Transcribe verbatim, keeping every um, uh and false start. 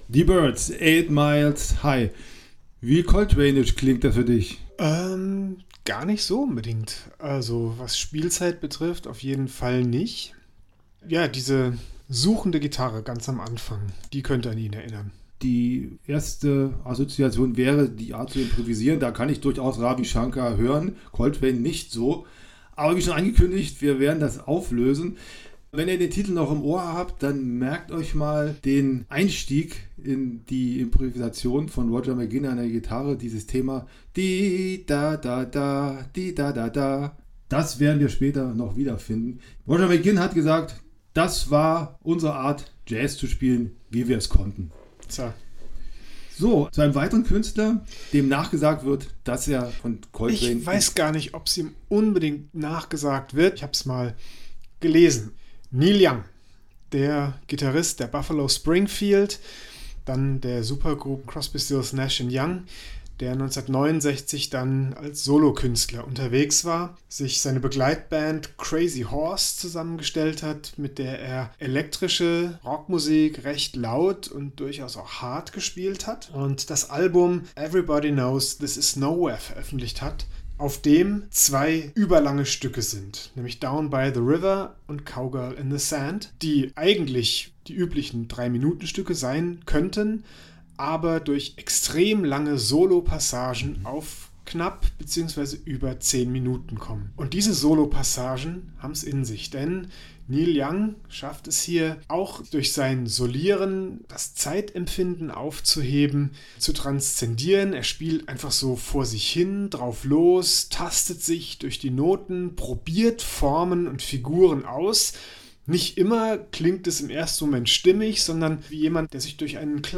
Die Birds, Eight Miles High. Wie Coltrane-isch klingt das für dich? Ähm, gar nicht so unbedingt. Also, was Spielzeit betrifft, auf jeden Fall nicht. Ja, diese suchende Gitarre ganz am Anfang, die könnte an ihn erinnern. Die erste Assoziation wäre die Art zu improvisieren. Da kann ich durchaus Ravi Shankar hören, Coltrane nicht so. Aber wie schon angekündigt, wir werden das auflösen. Wenn ihr den Titel noch im Ohr habt, dann merkt euch mal den Einstieg in die Improvisation von Roger McGuinn an der Gitarre, dieses Thema di da da da, di da da da. Das werden wir später noch wiederfinden. Roger McGuinn hat gesagt, das war unsere Art, Jazz zu spielen, wie wir es konnten. So. So, zu einem weiteren Künstler, dem nachgesagt wird, dass er von Coltrane... Ich weiß gar nicht, ob es ihm unbedingt nachgesagt wird. Ich habe es mal gelesen. Neil Young, der Gitarrist der Buffalo Springfield, dann der Supergroup Crosby, Stills, Nash and Young, der neunzehnhundertneunundsechzig dann als Solokünstler unterwegs war, sich seine Begleitband Crazy Horse zusammengestellt hat, mit der er elektrische Rockmusik recht laut und durchaus auch hart gespielt hat und das Album Everybody Knows This Is Nowhere veröffentlicht hat, auf dem zwei überlange Stücke sind, nämlich Down by the River und Cowgirl in the Sand, die eigentlich die üblichen drei-Minuten-Stücke sein könnten, aber durch extrem lange Solo-Passagen auf knapp bzw. über zehn Minuten kommen. Und diese Solo-Passagen haben es in sich, denn Neil Young schafft es hier auch durch sein Solieren, das Zeitempfinden aufzuheben, zu transzendieren. Er spielt einfach so vor sich hin, drauf los, tastet sich durch die Noten, probiert Formen und Figuren aus. Nicht immer klingt es im ersten Moment stimmig, sondern wie jemand, der sich durch einen